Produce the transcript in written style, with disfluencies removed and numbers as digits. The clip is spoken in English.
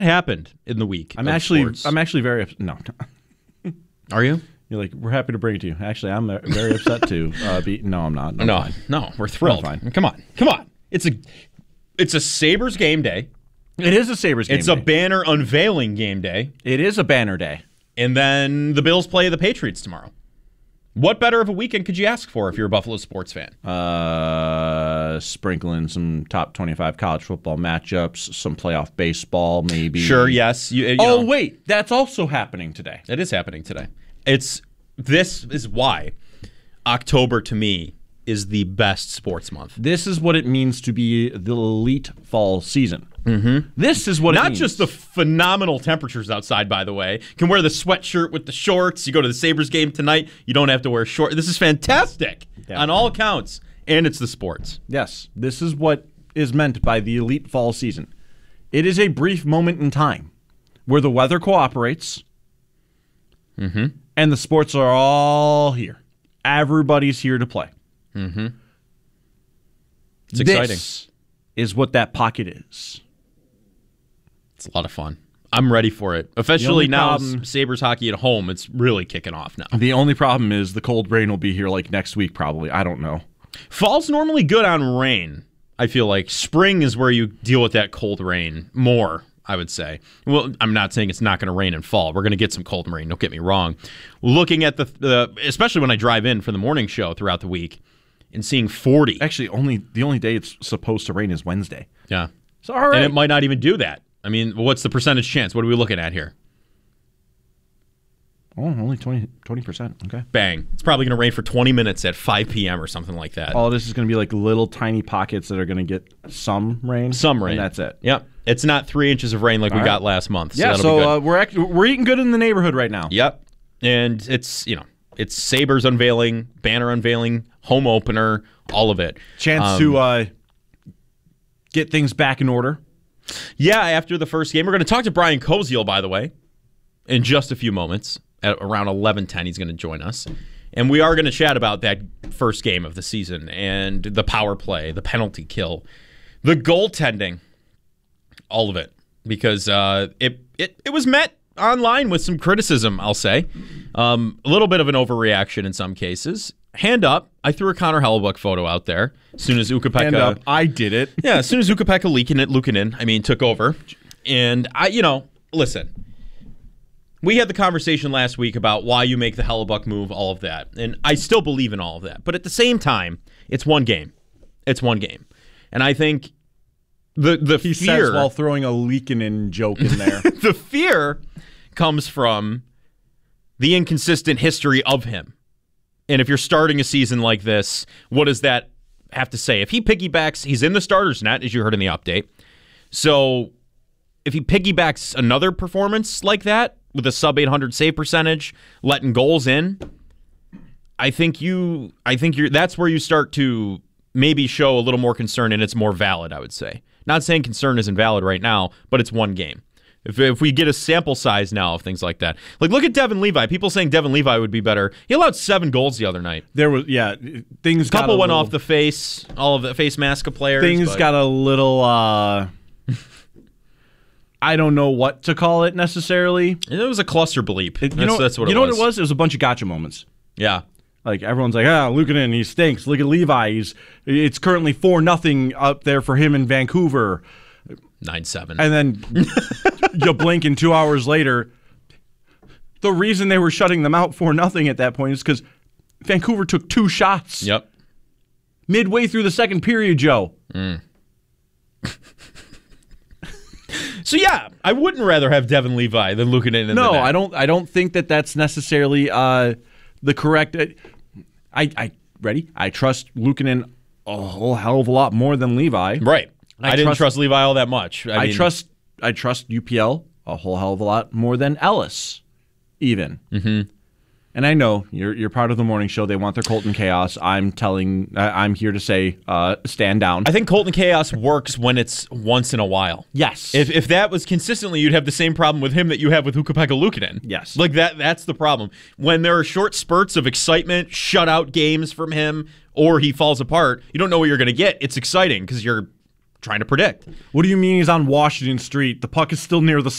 happened in the week. I'm actually very no. Are you? You're like, we're happy to bring it to you. Actually, I'm very upset too. No, I'm not. No, we're thrilled. Fine. Come on. It's a Sabres game day. It is a Sabres game day. It's a banner unveiling game day. It is a banner day. And then the Bills play the Patriots tomorrow. What better of a weekend could you ask for if you're a Buffalo sports fan? Sprinkling some top 25 college football matchups, some playoff baseball, maybe. Sure, yes. Wait, that's also happening today. It is happening today. This is why October to me is the best sports month. This is what it means to be the elite fall season. Mm-hmm. This is what it means. Not just the phenomenal temperatures outside, by the way. You can wear the sweatshirt with the shorts. You go to the Sabres game tonight. You don't have to wear shorts. This is fantastic on all accounts. And it's the sports. Yes. This is what is meant by the elite fall season. It is a brief moment in time where the weather cooperates and the sports are all here. Everybody's here to play. Mm-hmm. It's exciting. This is what that pocket is. It's a lot of fun. I'm ready for it. Officially now, Sabres hockey at home, it's really kicking off now. The only problem is the cold rain will be here like next week probably. I don't know. Fall's normally good on rain, I feel like. Spring is where you deal with that cold rain more, I would say. Well, I'm not saying it's not going to rain in fall. We're going to get some cold rain, don't get me wrong. Looking at especially when I drive in for the morning show throughout the week, and seeing 40. Actually, the only day it's supposed to rain is Wednesday. Yeah. So, all right. And it might not even do that. I mean, what's the percentage chance? What are we looking at here? Oh, only 20%. Okay. Bang. It's probably going to rain for 20 minutes at 5 p.m. or something like that. All this is going to be like little tiny pockets that are going to get some rain. Some rain. And that's it. Yep. It's not 3 inches of rain like we got last month. So yeah, that'll be good. We're eating good in the neighborhood right now. Yep. And it's Sabres unveiling, banner unveiling, home opener, all of it. Chance to get things back in order. Yeah, after the first game. We're going to talk to Brian Koziel, by the way, in just a few moments. At around 11:10, he's going to join us. And we are going to chat about that first game of the season and the power play, the penalty kill, the goaltending, all of it. Because it was met online with some criticism, I'll say. A little bit of an overreaction in some cases. Hand up. I threw a Connor Hellebuyck photo out there as soon as Ukko-Pekka... Hand up. I did it. Yeah, as soon as Ukko-Pekka Luukkonen took over. And listen, we had the conversation last week about why you make the Hellebuyck move, all of that. And I still believe in all of that. But at the same time, it's one game. It's one game. And I think the he fear... says while throwing a Liikanen joke in there. The fear comes from the inconsistent history of him. And if you're starting a season like this, what does that have to say? If he piggybacks, he's in the starter's net, as you heard in the update. So if he piggybacks another performance like that with a sub 800 save percentage, letting goals in, I think that's where you start to maybe show a little more concern, and it's more valid, I would say. Not saying concern isn't valid right now, but it's one game. If we get a sample size now of things like that. Like, look at Devin Levi. People saying Devin Levi would be better. He allowed 7 goals the other night. There was, things a couple went off the face, all of the face mask of players. Things got a little, I don't know what to call it necessarily. It was a cluster bleep. That's what it was. You know what it was? It was a bunch of gotcha moments. Yeah. Like, everyone's like, Luukkonen, he stinks. Look at Levi. It's currently 4-0 up there for him in Vancouver. 9-7. And then you blink and 2 hours later, the reason they were shutting them out 4-0 at that point is because Vancouver took 2 shots. Yep. Midway through the second period, Joe. So yeah, I wouldn't rather have Devin Levi than Luukkonen in the net. I don't think that that's necessarily the correct. I trust Luukkonen a whole hell of a lot more than Levi. Right. I didn't trust Levi all that much. I trust UPL a whole hell of a lot more than Ellis, even. Mm-hmm. And I know you're part of the morning show. They want their Colton Chaos. I'm here to say, stand down. I think Colton Chaos works when it's once in a while. Yes. If that was consistently, you'd have the same problem with him that you have with Ukko-Pekka Luukkonen. Yes. Like that's the problem. When there are short spurts of excitement, shutout games from him, or he falls apart, you don't know what you're going to get. It's exciting because you're trying to predict. What do you mean he's on Washington Street? The puck is still near the